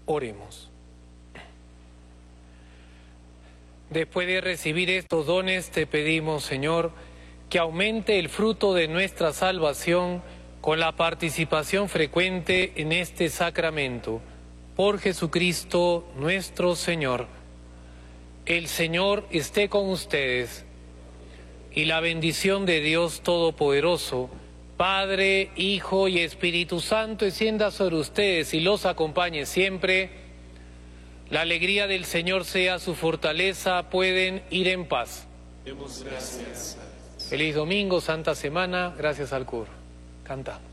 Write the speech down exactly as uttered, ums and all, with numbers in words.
Oremos. Después de recibir estos dones, te pedimos, Señor, que aumente el fruto de nuestra salvación con la participación frecuente en este sacramento. Por Jesucristo nuestro Señor. El Señor esté con ustedes, y la bendición de Dios Todopoderoso, Padre, Hijo y Espíritu Santo, descienda sobre ustedes y los acompañe siempre. La alegría del Señor sea su fortaleza, pueden ir en paz. Demos gracias. Feliz domingo, Santa Semana, gracias al coro. Cantamos.